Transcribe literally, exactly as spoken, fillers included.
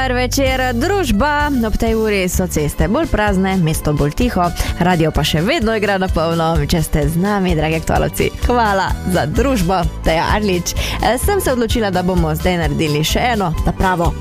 Dober večer, družba. Ob tej uri so ceste bolj prazne, mesto bolj tiho, radio pa še vedno igra na polno. Če ste z nami, dragi aktualovci, hvala za družbo, Teja Arlič. Sem se odločila, da bomo zdaj naredili še eno, ta pravo